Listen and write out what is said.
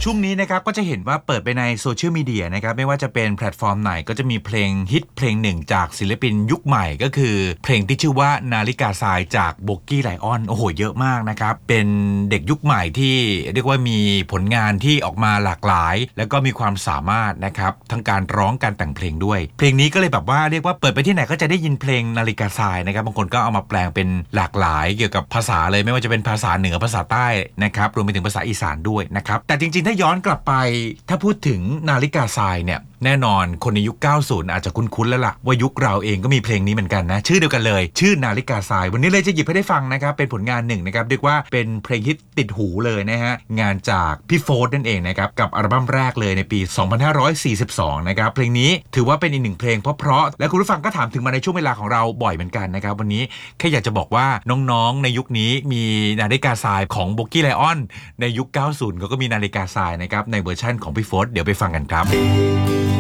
ช่วงนี้นะครับก็จะเห็นว่าเปิดไปในโซเชียลมีเดียนะครับไม่ว่าจะเป็นแพลตฟอร์มไหนก็จะมีเพลงฮิตเพลงหนึ่งจากศิลปินยุคใหม่ก็คือเพลงที่ชื่อว่านาฬิกาทรายจากโบกี้ไลออนโอ้โหเยอะมากนะครับเป็นเด็กยุคใหม่ที่เรียกว่ามีผลงานที่ออกมาหลากหลายแล้วก็มีความสามารถนะครับทั้งการร้องการแต่งเพลงด้วยเพลงนี้ก็เลยแบบว่าเรียกว่าเปิดไปที่ไหนก็จะได้ยินเพลงนาฬิกาทรายนะครับบางคนก็เอามาแปลงเป็นหลากหลายเกี่ยวกับภาษาเลยไม่ว่าจะเป็นภาษาเหนือภาษาใต้นะครับรวมไปถึงภาษาอีสานด้วยนะครับแต่จริงๆถ้าย้อนกลับไปถ้าพูดถึงนาฬิกาทรายเนี่ยแน่นอนคนในยุค 90 อาจจะคุ้นๆแล้วล่ะว่ายุคเราเองก็มีเพลงนี้เหมือนกันนะชื่อเดียวกันเลยชื่อนาฬิกาทรายวันนี้เลยจะหยิบให้ได้ฟังนะครับเป็นผลงานหนึ่งนะครับเรียกว่าเป็นเพลงฮิตติดหูเลยนะฮะงานจากพี่โฟร์นั่นเองนะครับกับอัลบั้มแรกเลยในปี 2542 นะครับเพลงนี้ถือว่าเป็นอีกหนึ่งเพลงเพราะและคุณผู้ฟังก็ถามถึงมาในช่วงเวลาของเราบ่อยเหมือนกันนะครับวันนี้แค่อยากจะบอกว่าน้องๆในยุคนี้มีนาฬิกาทรายของโบกี้ไลออนในยุค 90 ก็มีนาฬิกาทรายนะครับในเวอร์ชั่นของพี่โฟร์เดี๋ยวไปฟังกันครับ